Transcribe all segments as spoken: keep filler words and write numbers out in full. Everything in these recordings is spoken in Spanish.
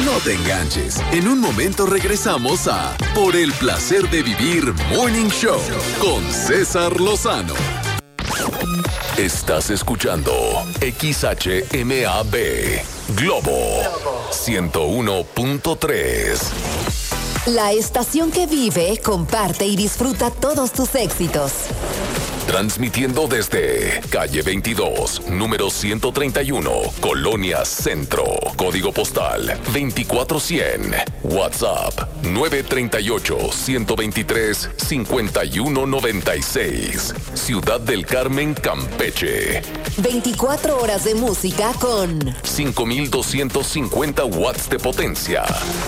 No te enganches. En un momento regresamos a Por el placer de vivir Morning Show con César Lozano. Estás escuchando X H M A B Globo ciento uno punto tres. La estación que vive, comparte y disfruta todos tus éxitos. Transmitiendo desde calle veintidós, número ciento treinta y uno, Colonia Centro, código postal veinticuatro cien, WhatsApp nueve tres ocho, uno dos tres, cinco uno nueve seis, Ciudad del Carmen, Campeche. veinticuatro horas de música con cinco mil doscientos cincuenta watts de potencia.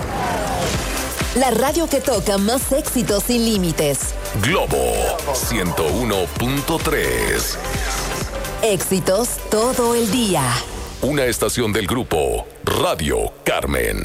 La radio que toca más éxitos sin límites. Globo ciento uno punto tres. Éxitos todo el día. Una estación del grupo Radio Carmen.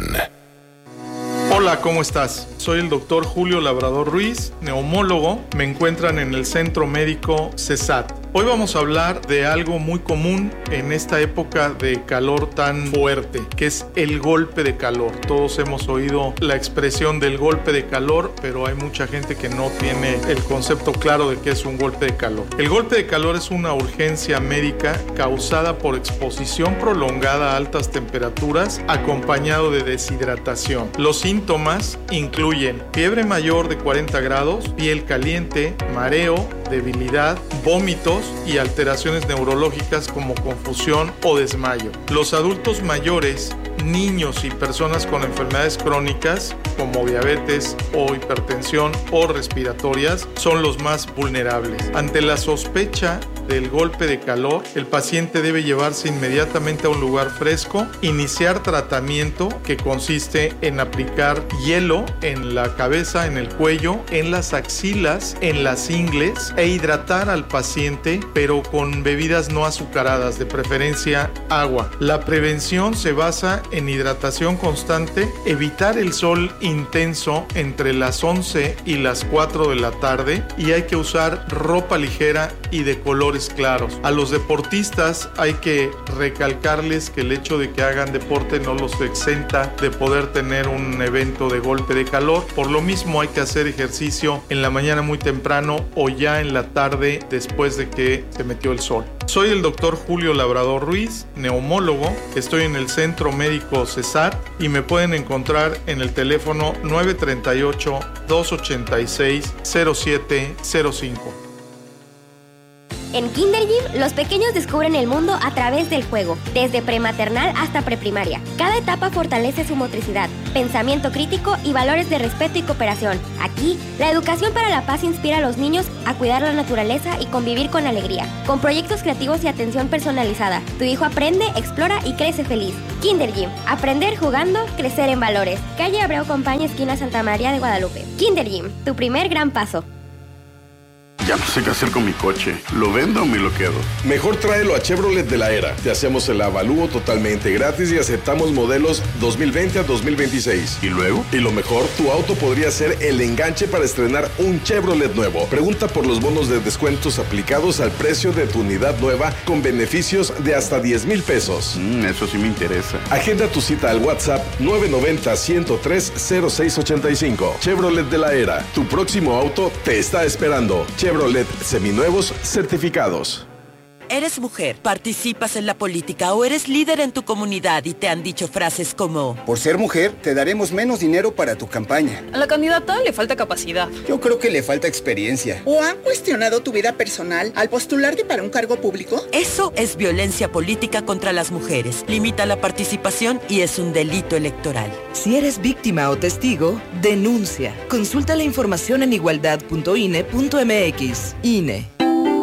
Hola, ¿cómo estás? Soy el doctor Julio Labrador Ruiz, neumólogo. Me encuentran en el Centro Médico CESAT. Hoy vamos a hablar de algo muy común en esta época de calor tan fuerte, que es el golpe de calor. Todos hemos oído la expresión del golpe de calor, pero hay mucha gente que no tiene el concepto claro de qué es un golpe de calor. El golpe de calor es una urgencia médica causada por exposición prolongada a altas temperaturas acompañado de deshidratación. Los síntomas incluyen fiebre mayor de cuarenta grados, piel caliente, mareo, debilidad, vómitos y alteraciones neurológicas como confusión o desmayo. Los adultos mayores, niños y personas con enfermedades crónicas como diabetes o hipertensión o respiratorias son los más vulnerables. Ante la sospecha del golpe de calor, el paciente debe llevarse inmediatamente a un lugar fresco, iniciar tratamiento que consiste en aplicar hielo en la cabeza, en el cuello, en las axilas, en las ingles e hidratar al paciente, pero con bebidas no azucaradas, de preferencia agua. La prevención se basa en hidratación constante, evitar el sol intenso entre las once y las cuatro de la tarde y hay que usar ropa ligera y de colores claros. A los deportistas hay que recalcarles que el hecho de que hagan deporte no los exenta de poder tener un evento de golpe de calor. Por lo mismo hay que hacer ejercicio en la mañana muy temprano o ya en la tarde después de que se metió el sol. Soy el doctor Julio Labrador Ruiz, neumólogo. Estoy en el Centro Médico CESAT y me pueden encontrar en el teléfono nueve tres ocho, dos ocho seis, cero siete cero cinco. En KinderGym, los pequeños descubren el mundo a través del juego, desde prematernal hasta preprimaria. Cada etapa fortalece su motricidad, pensamiento crítico y valores de respeto y cooperación. Aquí, la educación para la paz inspira a los niños a cuidar la naturaleza y convivir con alegría. Con proyectos creativos y atención personalizada, tu hijo aprende, explora y crece feliz. KinderGym, aprender jugando, crecer en valores. Calle Abreu Compañía, esquina Santa María de Guadalupe. KinderGym, tu primer gran paso. Ya no sé qué hacer con mi coche. ¿Lo vendo o me lo quedo? Mejor tráelo a Chevrolet de la Era. Te hacemos el avalúo totalmente gratis y aceptamos modelos dos mil veinte a dos mil veintiséis. ¿Y luego? Y lo mejor, tu auto podría ser el enganche para estrenar un Chevrolet nuevo. Pregunta por los bonos de descuentos aplicados al precio de tu unidad nueva con beneficios de hasta diez mil pesos. Mm, eso sí me interesa. Agenda tu cita al WhatsApp nueve nueve cero, uno cero tres, cero seis ocho cinco. Chevrolet de la Era. Tu próximo auto te está esperando. Chevrolet seminuevos certificados. Eres mujer, participas en la política o eres líder en tu comunidad y te han dicho frases como: por ser mujer, te daremos menos dinero para tu campaña. A la candidata le falta capacidad. Yo creo que le falta experiencia. ¿O han cuestionado tu vida personal al postularte para un cargo público? Eso es violencia política contra las mujeres. Limita la participación y es un delito electoral. Si eres víctima o testigo, denuncia. Consulta la información en igualdad punto i n e punto m x. I N E.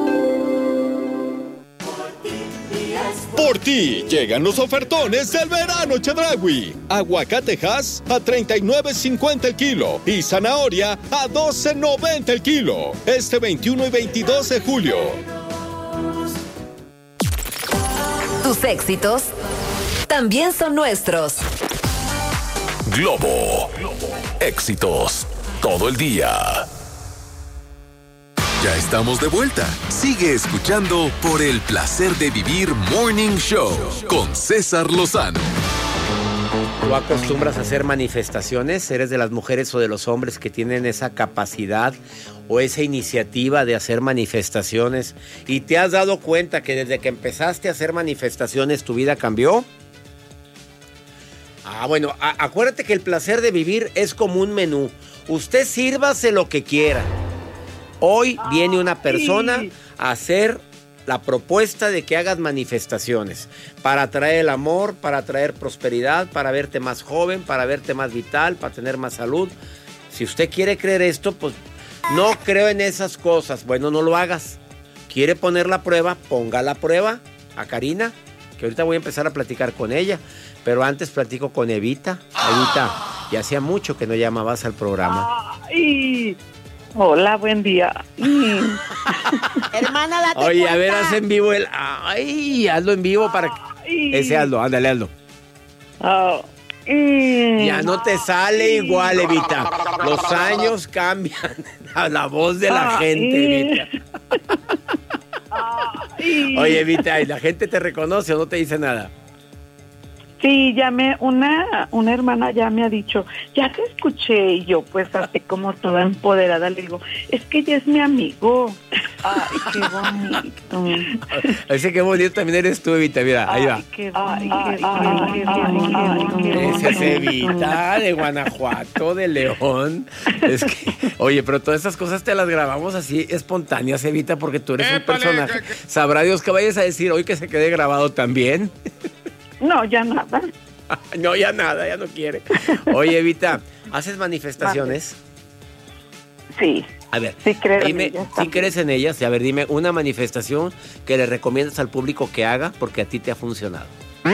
Por ti llegan los ofertones del verano Chedraui. Aguacate Hass a treinta y nueve cincuenta el kilo y zanahoria a doce noventa el kilo. Este veintiuno y veintidós de julio. Tus éxitos también son nuestros. Globo. Éxitos todo el día. Ya estamos de vuelta. Sigue escuchando Por el placer de vivir Morning Show con César Lozano. ¿Tú acostumbras a hacer manifestaciones? ¿Eres de las mujeres o de los hombres que tienen esa capacidad o esa iniciativa de hacer manifestaciones? ¿Y te has dado cuenta que desde que empezaste a hacer manifestaciones tu vida cambió? Ah, bueno, a- acuérdate que el placer de vivir es como un menú. Usted sírvase lo que quiera. Hoy viene una persona a hacer la propuesta de que hagas manifestaciones para traer el amor, para traer prosperidad, para verte más joven, para verte más vital, para tener más salud. Si usted quiere creer esto, pues no creo en esas cosas. Bueno, no lo hagas. ¿Quiere poner la prueba? Ponga la prueba a Karina, que ahorita voy a empezar a platicar con ella. Pero antes platico con Evita. Evita, ya hacía mucho que no llamabas al programa. Ay, hola, buen día. Mm. Hermana, date Oye, cuenta. a ver, haz en vivo el... Ay, hazlo en vivo para que... Ese hazlo, ándale, hazlo. Oh. Mm. Ya no te sale igual, Evita. Los años cambian a la voz de la Ay. gente, Evita. Ay. Oye, Evita, ¿y la gente te reconoce o no te dice nada? Sí, ya me, una, una hermana ya me ha dicho, ya te escuché, y yo pues así como toda empoderada le digo, es que ella es mi amigo. Ay, qué bonito. Ese qué bonito también eres tú, Evita, mira, ahí va. Ay, qué bonito. Ese es Evita de Guanajuato, de León. Es que, oye, pero todas esas cosas te las grabamos así espontáneas, Evita, porque tú eres un personaje. Sabrá Dios que vayas a decir hoy que se quede grabado también. No, ya nada. No, ya nada, ya no quiere. Oye, Evita, ¿haces manifestaciones? Sí. A ver, sí creo dime, en ellas ¿sí crees en ellas? Y a ver, dime una manifestación que le recomiendas al público que haga porque a ti te ha funcionado.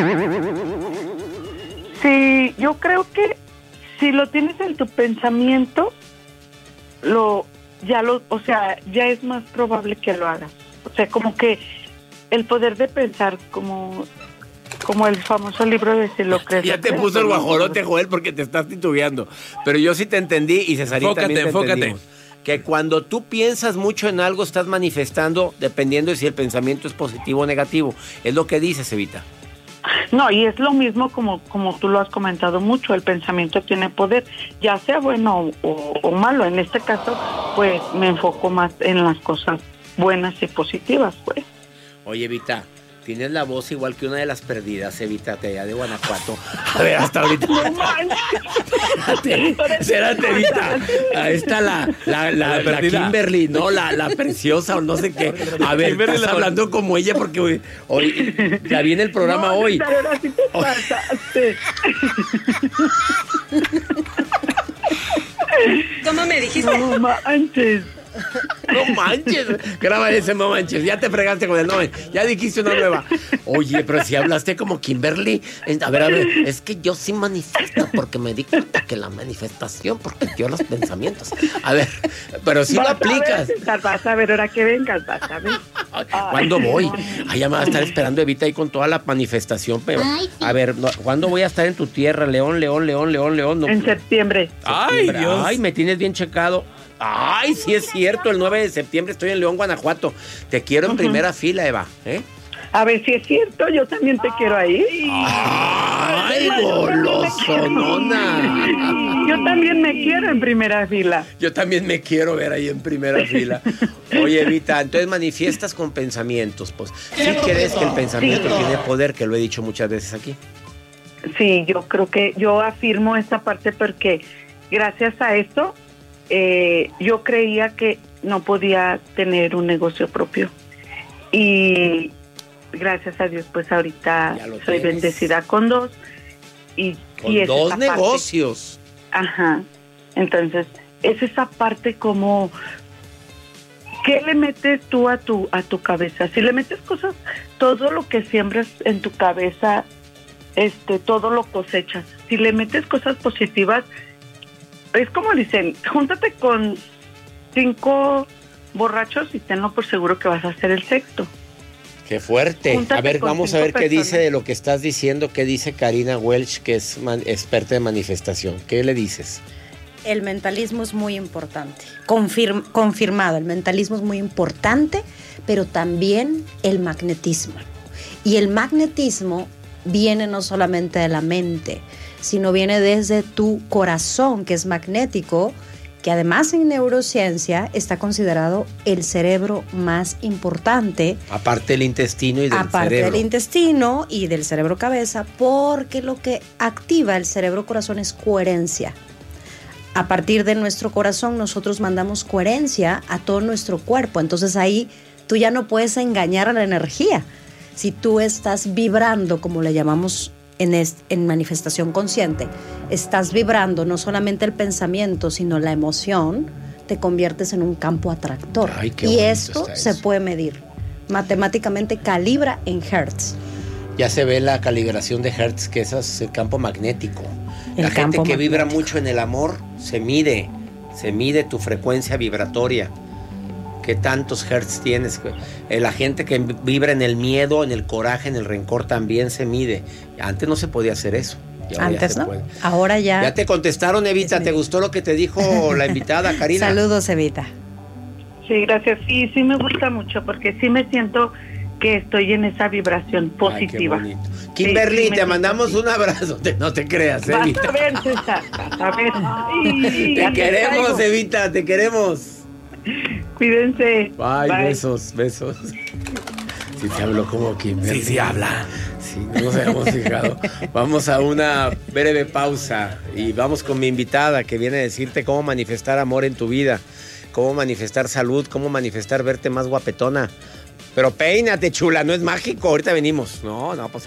Sí, yo creo que si lo tienes en tu pensamiento, lo, ya lo, o sea, ya es más probable que lo hagas. O sea, como que el poder de pensar, como, como el famoso libro de Si lo crees. Ya te puso el guajolote, Joel, porque te estás titubeando. Pero yo sí te entendí y Cesarita Enfócate, también te enfócate. entendimos. Que cuando tú piensas mucho en algo, estás manifestando dependiendo de si el pensamiento es positivo o negativo. Es lo que dices, Evita. No, y es lo mismo como, como tú lo has comentado mucho, el pensamiento tiene poder, ya sea bueno o, o malo. En este caso, pues me enfoco más en las cosas buenas y positivas, pues. Oye, Evita, tienes la voz igual que una de las perdidas, Evita, de allá de Guanajuato. A ver, hasta ahorita. Espérate, espérate, Evita. Ahí está la, la, la, la Kimberly, no, la, la preciosa o no sé qué. A ver, Kimberly estás la- hablando como ella porque hoy, hoy la vi en el programa No, hoy. pero ahora sí te pasaste. ¿Cómo me dijiste? No manches. No manches, graba ese no manches, ya te fregaste con el nombre, ya dijiste una nueva. Oye, pero si hablaste como Kimberly. A ver, a ver, es que yo sí manifiesto porque me di cuenta que la manifestación, porque yo los pensamientos. A ver, pero si lo Vas a aplicas. ver, César, vas a ver, ahora que vengas, vas a ver. ¿Cuándo voy? Ay, ya me va a estar esperando Evita ahí con toda la manifestación, pero a ver, no, ¿cuándo voy a estar en tu tierra? León, León, León, León, León. No, En septiembre. Ay, Dios. Ay, me tienes bien checado. Ay, sí es cierto, el nueve de septiembre estoy en León, Guanajuato. Te quiero en primera fila, Eva, ¿eh? A ver si es cierto, yo también te quiero ahí. ¡Ay, golosonona! Yo también me quiero en primera fila. Yo también me quiero ver ahí en primera fila. Oye, Evita, entonces manifiestas con pensamientos, pues. ¿Sí crees que el pensamiento Sí. tiene poder? Que lo he dicho muchas veces aquí. Sí, yo creo que yo afirmo esta parte porque gracias a esto eh, yo creía que no podía tener un negocio propio y gracias a Dios pues ahorita Ya lo soy tienes. bendecida con dos y, Con y es dos esa parte- negocios. Ajá, entonces es esa parte como ¿qué le metes tú a tu a tu cabeza? Si le metes cosas, todo lo que siembras en tu cabeza, este, todo lo cosechas. Si le metes cosas positivas, es como dicen, júntate con cinco borrachos y tenlo por seguro que vas a hacer el sexto. Qué fuerte. Júntate A ver, con vamos a cinco ver qué personas. dice de lo que estás diciendo, qué dice Karina Welch, que es man- experta en manifestación. ¿Qué le dices? El mentalismo es muy importante. Confirm- confirmado, el mentalismo es muy importante, pero también el magnetismo. Y el magnetismo viene no solamente de la mente, sino viene desde tu corazón, que es magnético, que además en neurociencia está considerado el cerebro más importante. Aparte del intestino y del aparte cerebro. del intestino y del cerebro cabeza, porque lo que activa el cerebro corazón es coherencia. A partir de nuestro corazón nosotros mandamos coherencia a todo nuestro cuerpo. Entonces ahí tú ya no puedes engañar a la energía. Si tú estás vibrando, como le llamamos en, est- en manifestación consciente, estás vibrando no solamente el pensamiento, sino la emoción, te conviertes en un campo atractor. Ay, qué y bonito esto está se eso. puede medir. Matemáticamente calibra en hertz. Ya se ve la calibración de Hertz, que ese es el campo magnético. El la gente campo que vibra magnético. mucho en el amor, se mide, se mide tu frecuencia vibratoria. ¿Qué tantos Hertz tienes? Eh, La gente que vibra en el miedo, en el coraje, en el rencor también se mide. Antes no se podía hacer eso. Y ahora ya Antes, se ¿no? puede. Ahora ya. Ya te contestaron, Evita. ¿Te gustó lo que te dijo la invitada, Karina? Saludos, Evita. Sí, gracias. Sí, sí me gusta mucho porque sí me siento que estoy en esa vibración positiva. Ay, qué bonito. Kimberly, Sí, sí, te me mandamos siento un abrazo. Te- no te creas, Vas Evita. a ver, César, vas a ver. Ay, Te ya queremos, traigo. Evita, te queremos. Cuídense. Ay, Bye. besos, besos. Sí te hablo como Kimberly. Sí, sí habla. Sí, no nos habíamos fijado. Vamos a una breve pausa y vamos con mi invitada que viene a decirte cómo manifestar amor en tu vida, cómo manifestar salud, cómo manifestar verte más guapetona. Pero peínate, chula, no es mágico. Ahorita venimos. No, no, pues